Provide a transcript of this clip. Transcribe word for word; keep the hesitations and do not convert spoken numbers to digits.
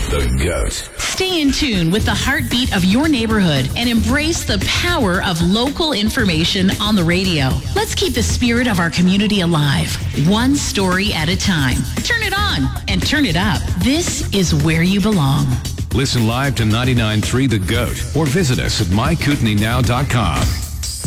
The GOAT. Stay in tune with the heartbeat of your neighborhood and embrace the power of local information on the radio. Let's keep the spirit of our community alive, one story at a time. Turn it on and turn it up. This is where you belong. Listen live to ninety-nine point three The GOAT or visit us at my kootenai now dot com.